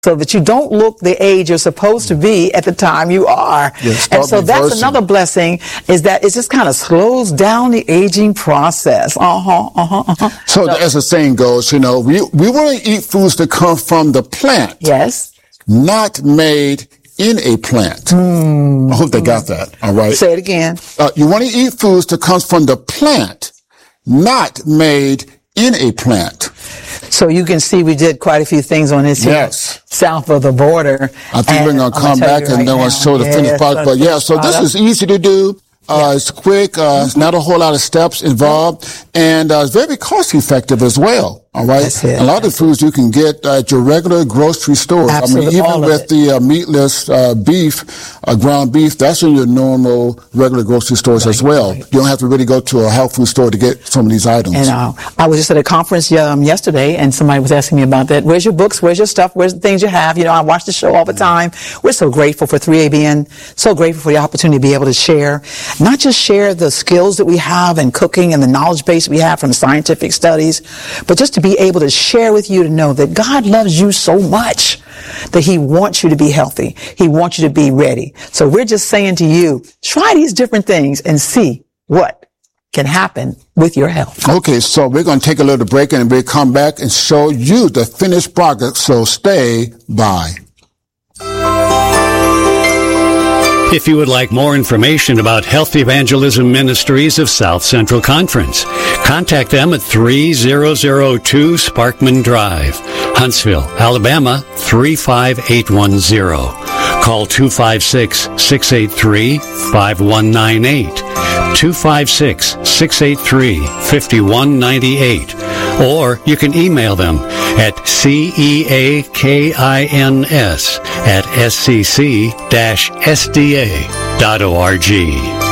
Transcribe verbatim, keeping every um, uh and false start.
so that you don't look the age you're supposed to be at the time you are. Yes, and so that's reversing. another blessing, is that it just kind of slows down the aging process. Uh-huh, uh-huh, uh-huh. So, so as the saying goes, you know, we, we want to eat foods that come from the plant. Yes. Not made in a plant. Mm. I hope they got that. All right. Say it again. Uh, you want to eat foods that comes from the plant, not made in a plant. So you can see we did quite a few things on this here, yes. south of the border. I think we're going to come back and then we'll show the yes, finished product. But yeah, so this is easy to do. Uh, yeah. It's quick. Uh, mm-hmm. It's not a whole lot of steps involved. And uh, it's very cost effective as well. All right. That's it. A lot of foods you can get uh, at your regular grocery stores. Absolutely. I mean, even with the uh, meatless uh, beef, uh, ground beef, that's in your normal regular grocery stores right, as well. Right. You don't have to really go to a health food store to get some of these items. And uh, I was just at a conference um, yesterday, and somebody was asking me about that. Where's your books? Where's your stuff? Where's the things you have? You know, I watch the show all the time. We're so grateful for three A B N, so grateful for the opportunity to be able to share, not just share the skills that we have in cooking and the knowledge base we have from scientific studies, but just to be able to share with you to know that God loves you so much that he wants you to be healthy. He wants you to be ready. So we're just saying to you, try these different things and see what can happen with your health. Okay, so we're going to take a little break and we'll come back and show you the finished product. So stay by. If you would like more information about Health Evangelism Ministries of South Central Conference, contact them at three thousand two Sparkman Drive, Huntsville, Alabama three five eight one zero. Call two five six, six eight three, five one nine eight, two five six, six eight three, five one nine eight, or you can email them at ceakins at s c c dash s d a dot org.